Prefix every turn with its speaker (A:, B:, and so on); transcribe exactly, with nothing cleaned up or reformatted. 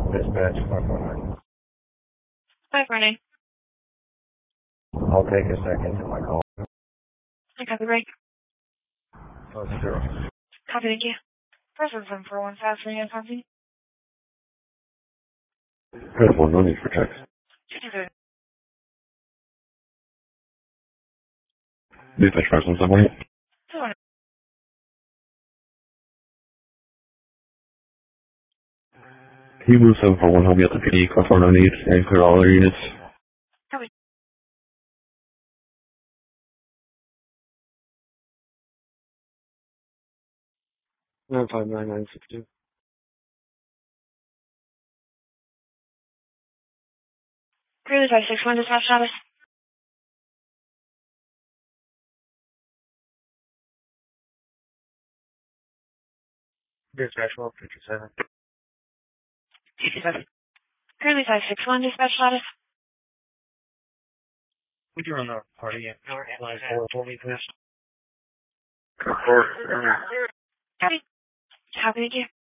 A: Dispatch five one nine.
B: Five running.
A: I'll take a second to my call.
B: I copy break.
A: Oh, zero.
B: Copy, thank you. Person seven four one fast lane and copy.
A: Press one, no need for text. Dispatch five one seven. He moves seven four one, he'll be at the P D, car four ninety-eight, and clear all other units.
B: Copy.
A: nine five nine nine six two.
B: Greeley five six one, dispatch status.
A: Dispatch one fifty-seven.
B: fifty-seven. Greeley five six one, dispatch status.
A: Would you run the party at line four for me, please?
B: Copy. Copy, thank you.